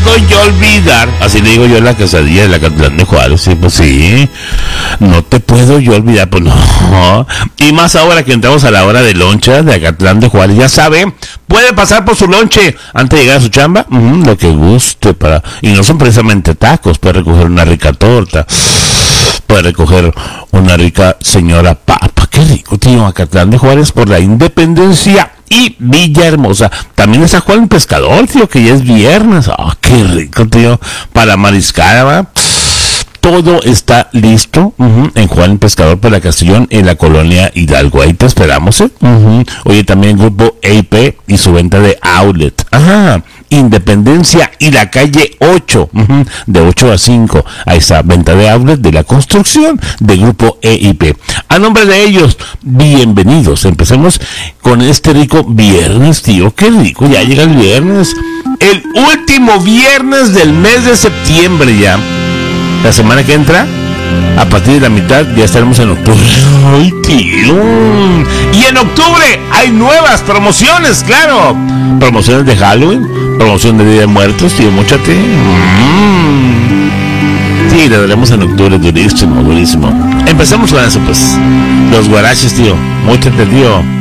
puedo yo olvidar. Así le digo yo en la quesadilla de la Acatlán de Juárez. Sí, pues sí. No te puedo yo olvidar, pues no. Y más ahora que entramos a la hora de loncha de Acatlán de Juárez. Ya sabe, puede pasar por su lonche antes de llegar a su chamba. Lo que guste para. Y no son precisamente tacos. Puede recoger una rica torta. Puede recoger una rica señora papa. Qué rico, tío. Acatlán de Juárez por la Independencia y Villahermosa. También está Juan Pescador, tío, que ya es viernes. Qué rico, tío. Para mariscar, ¿va? Todo está listo en Juan Pescador para Castellón, en la colonia Hidalgo. Ahí te esperamos, ¿eh? Oye, también Grupo EIP y su venta de outlet. Independencia y la calle 8, de 8 a 5. Ahí está, venta de outlet de la construcción de Grupo EIP. A nombre de ellos, bienvenidos. Empecemos con este rico viernes, tío. Qué rico, ya llega el viernes. El último viernes del mes de septiembre ya. La semana que entra, a partir de la mitad, ya estaremos en octubre. ¡Ay, tío! Y en octubre hay nuevas promociones, claro. Promociones de Halloween, promoción de Día de Muertos, tío, móchate. Sí, le daremos en octubre, durísimo, durísimo. Empecemos con eso, pues. Los guaraches, tío. Móchate, tío.